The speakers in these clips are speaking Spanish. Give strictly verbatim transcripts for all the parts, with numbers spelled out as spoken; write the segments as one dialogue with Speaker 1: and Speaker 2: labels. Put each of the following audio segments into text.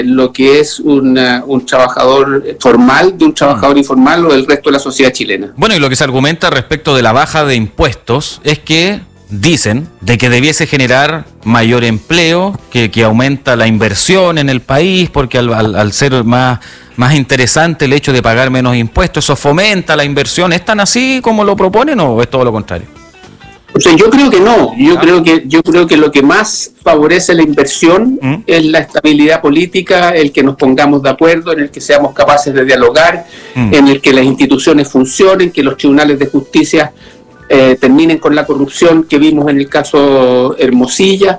Speaker 1: lo que es una, un trabajador formal de un trabajador informal o del resto de la sociedad chilena.
Speaker 2: Bueno, y lo que se argumenta respecto de la baja de impuestos es que dicen de que debiese generar mayor empleo, que, que aumenta la inversión en el país, porque al, al, al ser más, más interesante el hecho de pagar menos impuestos, eso fomenta la inversión. ¿Es tan así como lo proponen o es todo lo contrario?
Speaker 1: O sea, yo creo que no. Yo ¿Ah? creo que yo creo que lo que más favorece la inversión ¿Mm? es la estabilidad política, el que nos pongamos de acuerdo, en el que seamos capaces de dialogar, ¿Mm? en el que las instituciones funcionen, que los tribunales de justicia eh, terminen con la corrupción que vimos en el caso Hermosilla,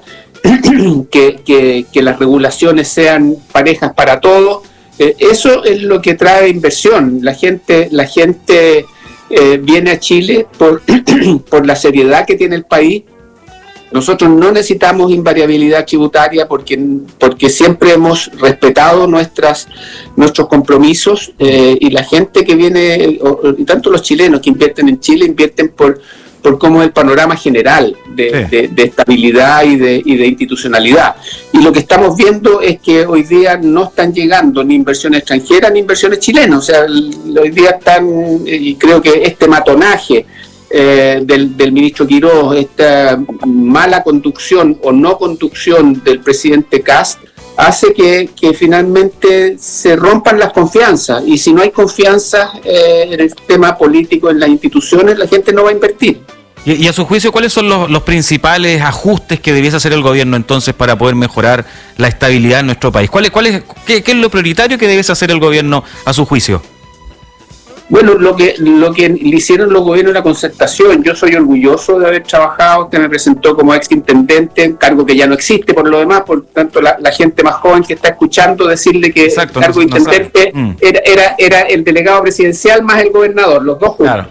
Speaker 1: que, que, que las regulaciones sean parejas para todos. Eh, eso es lo que trae inversión. La gente, la gente Eh, viene a Chile por, por la seriedad que tiene el país. Nosotros no necesitamos invariabilidad tributaria porque, porque siempre hemos respetado nuestras, nuestros compromisos eh, y la gente que viene, o, y tanto los chilenos que invierten en Chile, invierten por, por cómo es el panorama general de, sí. de, de estabilidad y de, y de institucionalidad. Y lo que estamos viendo es que hoy día no están llegando ni inversiones extranjeras ni inversiones chilenas. O sea, hoy día están, y creo que este matonaje eh, del, del ministro Quiroz, esta mala conducción o no conducción del presidente Kast, hace que, que finalmente se rompan las confianzas. Y si no hay confianza eh, en el tema político, en las instituciones, la gente no va a invertir.
Speaker 2: Y, y a su juicio, ¿cuáles son los, los principales ajustes que debiese hacer el gobierno entonces para poder mejorar la estabilidad en nuestro país? ¿Cuál es, cuál es, qué, qué es lo prioritario que debiese hacer el gobierno a su juicio?
Speaker 1: Bueno, lo que lo que le hicieron los gobiernos de la concertación, yo soy orgulloso de haber trabajado, usted me presentó como ex intendente, cargo que ya no existe por lo demás, por tanto la, la gente más joven que está escuchando, decirle que Exacto, el cargo de no, intendente no mm. era, era, era el delegado presidencial más el gobernador, los dos juntos. Claro.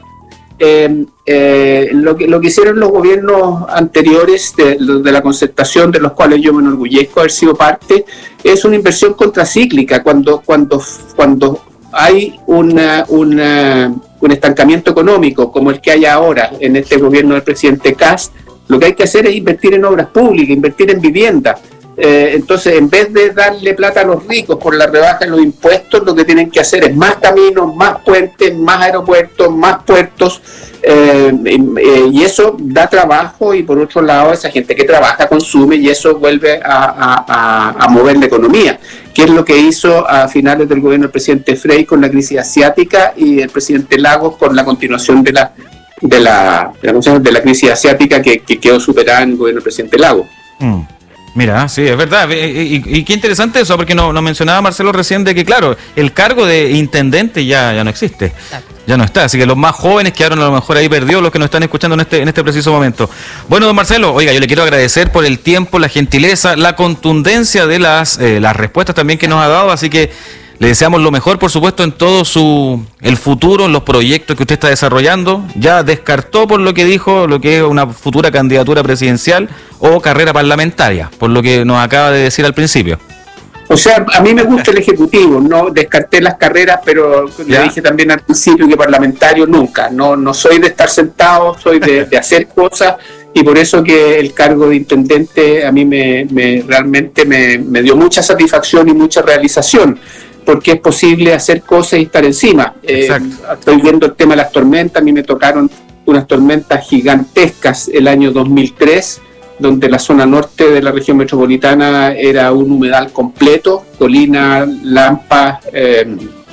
Speaker 1: Eh, eh, lo que lo que hicieron los gobiernos anteriores de, de la concertación, de los cuales yo me enorgullezco haber sido parte, es una inversión contracíclica. Cuando cuando cuando hay una, una, un estancamiento económico como el que hay ahora en este gobierno del presidente Kast, lo que hay que hacer es invertir en obras públicas, invertir en vivienda. Eh, entonces, en vez de darle plata a los ricos por la rebaja en los impuestos, lo que tienen que hacer es más caminos, más puentes, más aeropuertos, más puertos, eh, eh, y eso da trabajo, y por otro lado, esa gente que trabaja consume, y eso vuelve a, a, a, a mover la economía, que es lo que hizo a finales del gobierno del presidente Frey con la crisis asiática y el presidente Lagos con la continuación de la de la, de la, de la crisis asiática que, que quedó superada en el gobierno del presidente Lagos.
Speaker 2: Mm. Mira, sí, es verdad, y, y, y qué interesante eso, porque nos no mencionaba Marcelo recién de que, claro, el cargo de intendente ya, ya no existe, Exacto. ya no está, así que los más jóvenes quedaron a lo mejor ahí perdidos, los que nos están escuchando en este, en este preciso momento. Bueno, don Marcelo, oiga, yo le quiero agradecer por el tiempo, la gentileza, la contundencia de las, eh, las respuestas también que nos ha dado, así que le deseamos lo mejor, por supuesto, en todo su el futuro, en los proyectos que usted está desarrollando. Ya descartó, por lo que dijo, lo que es una futura candidatura presidencial o carrera parlamentaria, por lo que nos acaba de decir al principio.
Speaker 1: O sea, a mí me gusta el Ejecutivo, no descarté las carreras, pero ¿Ya? le dije también al principio que parlamentario nunca. No, no soy de estar sentado, soy de, de hacer cosas, y por eso que el cargo de intendente a mí me, me realmente me, me dio mucha satisfacción y mucha realización, porque es posible hacer cosas y estar encima. Eh, estoy viendo el tema de las tormentas. A mí me tocaron unas tormentas gigantescas el año dos mil tres, donde la zona norte de la región metropolitana era un humedal completo, Colina, Lampa, eh,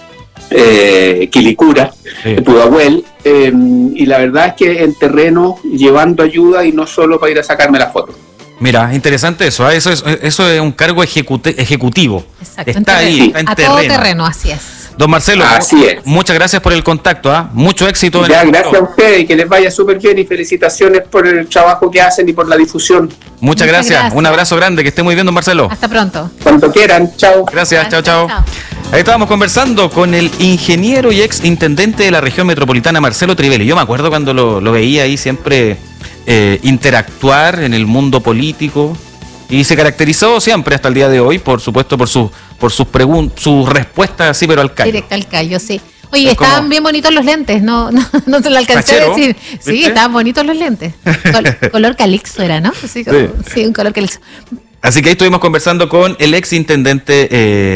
Speaker 1: eh, Quilicura, sí. Pudahuel, eh, y la verdad es que en terreno, llevando ayuda y no solo para ir a sacarme la foto.
Speaker 2: Mira, interesante eso, ¿eh? eso es eso es un cargo ejecute, ejecutivo.
Speaker 3: Exacto,
Speaker 2: está ahí, está en
Speaker 3: a
Speaker 2: terreno.
Speaker 3: todo terreno, así es.
Speaker 2: Don Marcelo,
Speaker 1: así es.
Speaker 2: Muchas gracias por el contacto, ¿eh? Mucho éxito.
Speaker 1: Ya,
Speaker 2: en el
Speaker 1: gracias a ustedes y que les vaya súper bien, y felicitaciones por el trabajo que hacen y por la difusión.
Speaker 2: Muchas,
Speaker 3: Muchas
Speaker 2: gracias.
Speaker 3: gracias,
Speaker 2: un abrazo grande, que esté muy bien, don Marcelo.
Speaker 3: Hasta pronto.
Speaker 1: Cuando quieran, chao.
Speaker 2: Gracias,
Speaker 3: gracias
Speaker 2: chao, chao.
Speaker 3: chao.
Speaker 2: Ahí estábamos conversando con el ingeniero y ex intendente de la región metropolitana, Marcelo Trivelli. Yo me acuerdo cuando lo, lo veía ahí siempre eh, interactuar en el mundo político. Y se caracterizó siempre hasta el día de hoy, por supuesto, por sus por sus preguntas, sus respuestas así, pero al callo.
Speaker 3: Directo al callo, sí. Oye,
Speaker 2: Es
Speaker 3: estaban
Speaker 2: como...
Speaker 3: bien bonitos los lentes, no no, no se lo alcancé
Speaker 2: Fachero,
Speaker 3: a decir. Sí,
Speaker 2: ¿viste?
Speaker 3: estaban bonitos los lentes. Col- color calixto era, ¿no? Sí, como,
Speaker 2: Sí.
Speaker 3: sí, un color calixto.
Speaker 2: Así que ahí estuvimos conversando con el ex intendente eh,